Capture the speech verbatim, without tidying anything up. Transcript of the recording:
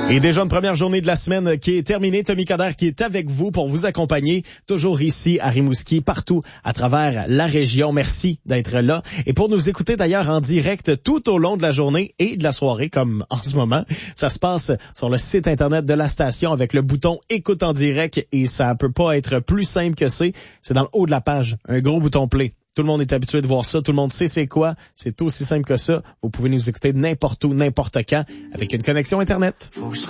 Et déjà une première journée de la semaine qui est terminée. Tommy Coderre qui est avec vous pour vous accompagner, toujours ici à Rimouski, partout à travers la région. Merci d'être là. Et pour nous écouter d'ailleurs en direct tout au long de la journée et de la soirée, comme en ce moment, ça se passe sur le site internet de la station avec le bouton écoute en direct et ça peut pas être plus simple que c'est. C'est dans le haut de la page, un gros bouton play. Tout le monde est habitué de voir ça. Tout le monde sait c'est quoi. C'est aussi simple que ça. Vous pouvez nous écouter n'importe où, n'importe quand avec une connexion Internet.